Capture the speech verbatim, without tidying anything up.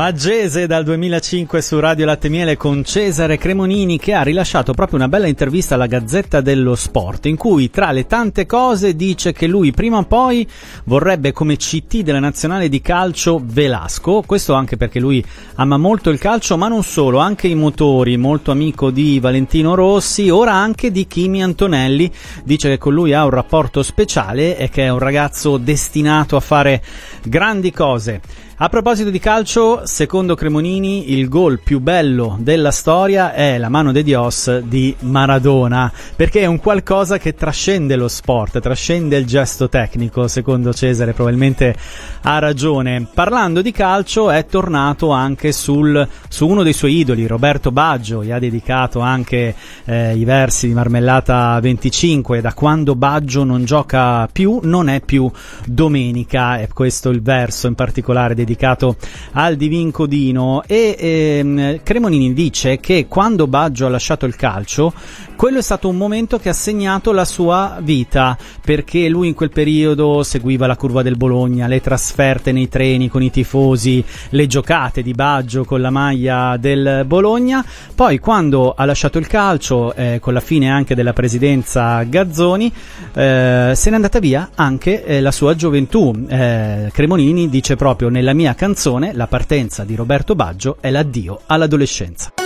Maggese dal duemilacinque su Radio Latte Miele con Cesare Cremonini, che ha rilasciato proprio una bella intervista alla Gazzetta dello Sport, in cui tra le tante cose dice che lui prima o poi vorrebbe come C T della nazionale di calcio Velasco, questo anche perché lui ama molto il calcio, ma non solo, anche i motori, molto amico di Valentino Rossi, ora anche di Kimi Antonelli. Dice che con lui ha un rapporto speciale e che è un ragazzo destinato a fare grandi cose. A proposito di calcio, secondo Cremonini il gol più bello della storia è la mano de Dios di Maradona, perché è un qualcosa che trascende lo sport, trascende il gesto tecnico. Secondo Cesare probabilmente ha ragione. Parlando di calcio è tornato anche sul, su uno dei suoi idoli, Roberto Baggio. Gli ha dedicato anche eh, i versi di Marmellata venticinque, da quando Baggio non gioca più non è più domenica, è questo il verso in particolare dedicato dedicato al Divin Codino. E ehm, Cremonini dice che quando Baggio ha lasciato il calcio, quello è stato un momento che ha segnato la sua vita, perché lui in quel periodo seguiva la curva del Bologna, le trasferte nei treni con i tifosi, le giocate di Baggio con la maglia del Bologna. Poi quando ha lasciato il calcio, eh, con la fine anche della presidenza Gazzoni, eh, se n'è andata via anche eh, la sua gioventù. eh, Cremonini dice proprio: nella mia canzone la partenza di Roberto Baggio è l'addio all'adolescenza.